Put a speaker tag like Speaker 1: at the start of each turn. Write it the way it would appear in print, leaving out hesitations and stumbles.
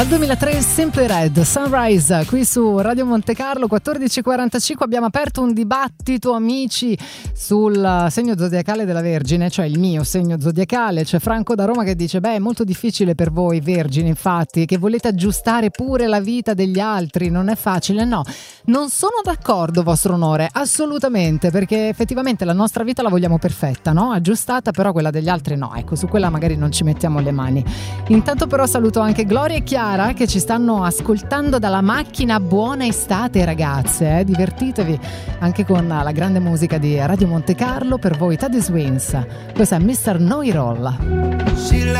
Speaker 1: Al 2003 Simply Red, Sunrise, qui su Radio Monte Carlo, 14:45. Abbiamo aperto un dibattito, amici, sul segno zodiacale della Vergine, cioè il mio segno zodiacale. C'è Franco da Roma che dice: beh, è molto difficile per voi Vergini, infatti, che volete aggiustare pure la vita degli altri, non è facile. No, non sono d'accordo, vostro onore, assolutamente, perché effettivamente la nostra vita la vogliamo perfetta, no? Aggiustata, però quella degli altri no, ecco, su quella magari non ci mettiamo le mani. Intanto però saluto anche Gloria e Chiara che ci stanno ascoltando dalla macchina. Buona estate ragazze, divertitevi anche con la grande musica di Radio Monte Carlo. Per voi Teddy Swims, questa è Mr. Know It All.